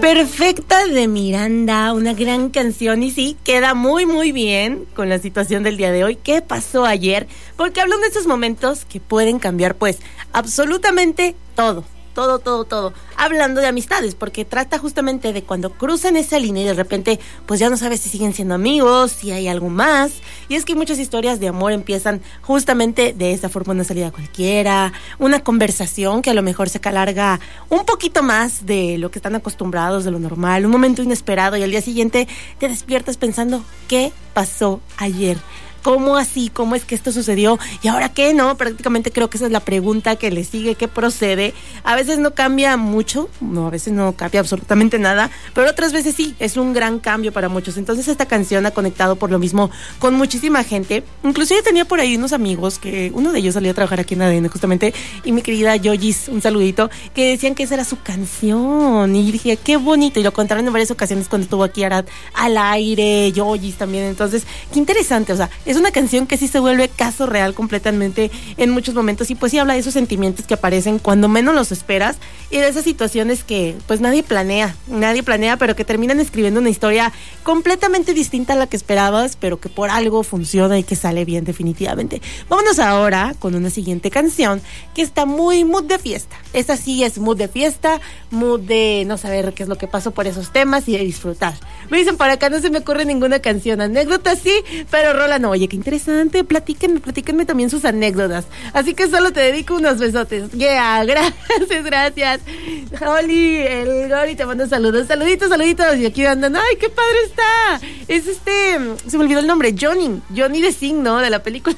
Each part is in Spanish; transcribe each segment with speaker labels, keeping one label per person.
Speaker 1: Perfecta de Miranda, una gran canción y sí, queda muy muy bien con la situación del día de hoy. ¿Qué pasó ayer? Porque hablan de esos momentos que pueden cambiar pues absolutamente todo. Todo. Hablando de amistades, porque trata justamente de cuando cruzan esa línea y de repente pues ya no sabes si siguen siendo amigos, si hay algo más. Y es que muchas historias de amor empiezan justamente de esa forma, una salida cualquiera, una conversación que a lo mejor se alarga un poquito más de lo que están acostumbrados, de lo normal, un momento inesperado y al día siguiente te despiertas pensando, ¿qué pasó ayer? ¿Cómo así? ¿Cómo es que esto sucedió? ¿Y ahora qué? No, prácticamente creo que esa es la pregunta que le sigue, ¿qué procede? A veces no cambia mucho, a veces no cambia absolutamente nada, pero otras veces sí, es un gran cambio para muchos. Entonces esta canción ha conectado por lo mismo con muchísima gente. Inclusive tenía por ahí unos amigos, que uno de ellos salía a trabajar aquí en ADN justamente, y mi querida Yoyis, un saludito, que decían que esa era su canción. Y dije, qué bonito, y lo contaron en varias ocasiones cuando estuvo aquí Arad al aire, Yoyis también. Entonces, qué interesante, o sea, es una canción que sí se vuelve caso real completamente en muchos momentos y pues sí habla de esos sentimientos que aparecen cuando menos los esperas y de esas situaciones que pues nadie planea, pero que terminan escribiendo una historia completamente distinta a la que esperabas, pero que por algo funciona y que sale bien definitivamente. Vámonos ahora con una siguiente canción que está muy mood de fiesta. Esa sí es mood de fiesta, mood de no saber qué es lo que pasó por esos temas y de disfrutar. Me dicen por acá, no se me ocurre ninguna canción, anécdota sí, pero rola no. Oye, qué interesante, platíquenme también sus anécdotas. Así que solo te dedico unos besotes. Yeah, gracias. Oli, el Gori te manda saludos, saluditos, y aquí andan, ay, qué padre está. Es se me olvidó el nombre, Johnny de Signo, de la película.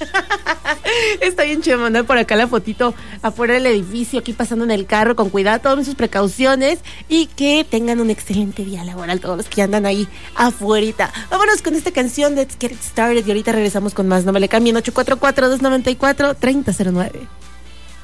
Speaker 1: Está bien chido mandar por acá la fotito afuera del edificio, aquí pasando en el carro con cuidado, tomen sus precauciones y que tengan un excelente día laboral todos los que andan ahí afuerita. Vámonos con esta canción, Let's Get It Started, y ahorita regresamos con más. No me le cambien, 844-294-3009.